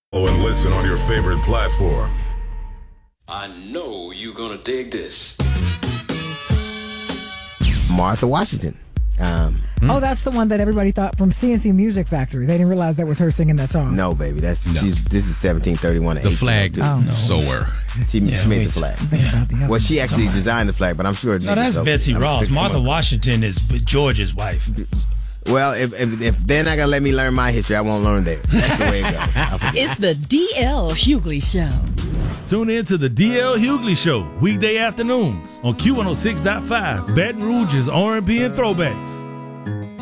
And listen on your favorite platform. I know you're gonna dig this. Martha Washington. Oh, that's the one that everybody thought from CNC Music Factory. They didn't realize that was her singing that song. No, baby. This is 1731. The flag. Sower. She made the flag. Well, she actually designed the flag, but I'm sure. No, that's Betsy Ross. Martha Washington is George's wife. Well, if they're not gonna let me learn my history, I won't learn theirs. That's the way it goes. It's the D.L. Hughley Show. Tune in to the D.L. Hughley Show weekday afternoons on Q106.5, Baton Rouge's R&B and throwbacks.